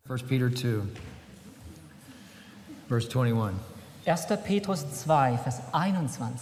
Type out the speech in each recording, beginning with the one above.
1 Peter 2, verse 21. 1. Petrus 2, Vers 21.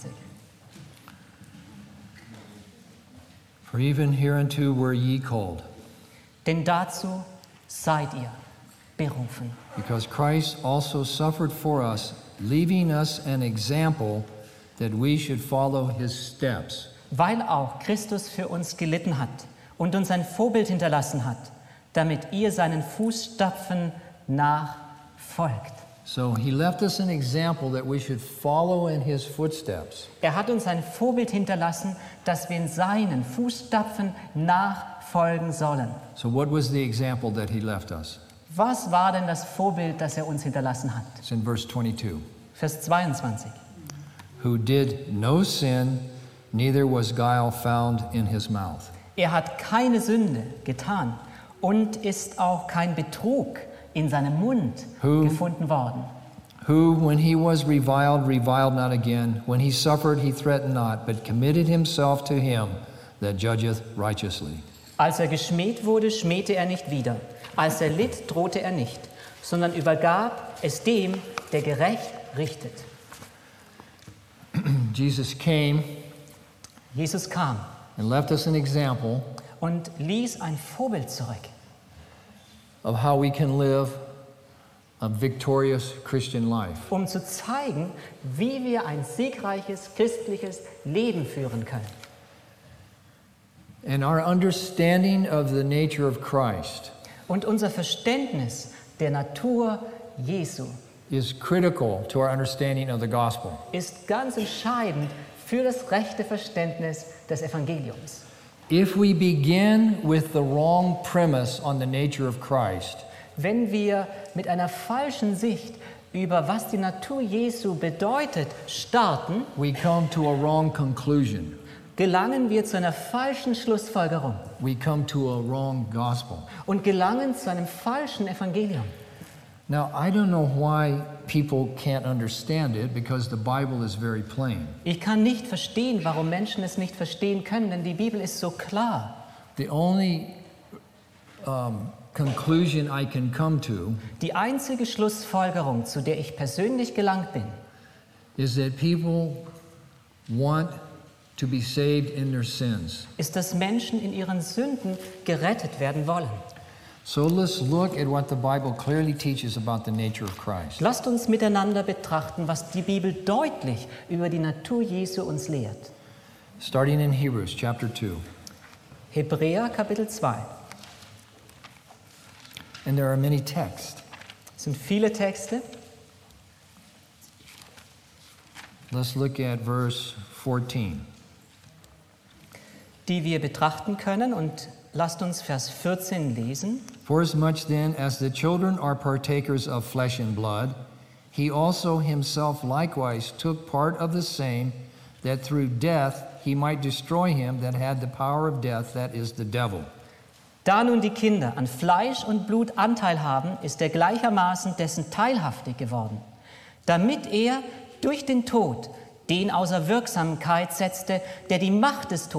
For even hereunto were ye called, Denn dazu seid ihr berufen. because Christ also suffered for us, leaving us an example that we should follow his steps. Weil auch Christus für uns gelitten hat und uns ein Vorbild hinterlassen hat, damit ihr seinen Fußstapfen nachfolgt. So he left us an example that we should follow in his footsteps. Er hat uns ein Vorbild hinterlassen, dass wir in seinen Fußstapfen nachfolgen sollen. So what was the example that he left us? Was war denn das Vorbild, das er uns hinterlassen hat? It's in verse 22. Vers 22. Who did no sin, neither was guile found in his mouth. Er hat keine Sünde getan und ist auch kein Betrug in seinem Mund gefunden worden. Who, when he was reviled, reviled not again. When he suffered, he threatened not, but committed himself to him that judgeth righteously. Als er geschmäht wurde, schmähte er nicht wieder. Als er litt, drohte er nicht, sondern übergab es dem, der gerecht richtet. Jesus came Jesus kam and left us an example und ließ ein Vorbild zurück, of how we can live a victorious Christian life. um zu zeigen, wie wir ein siegreiches christliches Leben führen können. And our understanding of the nature of Christ Und unser Verständnis der Natur Jesu is critical to our understanding of the gospel. ist ganz entscheidend für das rechte Verständnis des Evangeliums. If we begin with the wrong premise on the nature of Christ, Wenn wir mit einer falschen Sicht über was die Natur Jesu bedeutet starten, we come to a wrong conclusion. gelangen wir zu einer falschen Schlussfolgerung We come to a wrong gospel. und gelangen zu einem falschen Evangelium. Now, I don't know why people can't understand it, because the Bible is very plain. Ich kann nicht verstehen, warum Menschen es nicht verstehen können, denn die Bibel ist so klar. The only conclusion I can come to Die einzige Schlussfolgerung, zu der ich persönlich gelangt bin, is that people want to be saved in their sins. ist, dass Menschen in ihren Sünden gerettet werden wollen. So let's look at what the Bible clearly teaches about the nature of Christ. Lasst uns miteinander betrachten, was die Bibel deutlich über die Natur Jesu uns lehrt. Starting in Hebrews chapter 2. Hebräer Kapitel 2. And there are many texts. Es sind viele Texte. Let's look at verse 14. Die wir betrachten können, und lasst uns Vers 14 lesen. Forasmuch then as the children are partakers of flesh and blood, he also himself likewise took part of the same, that through death he might destroy him that had the power of death, that is the devil. Da nun die Kinder an Fleisch und Blut Anteil haben, ist er gleichermaßen dessen teilhaftig geworden, damit er durch den Tod den außer Wirksamkeit setzte, der die Macht des Todes